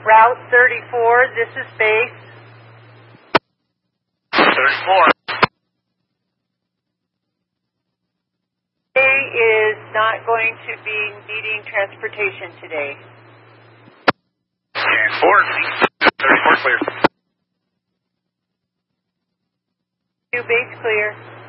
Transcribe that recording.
Route 34, this is base. 34. Is not going to be needing transportation today. 34 clear. Base clear.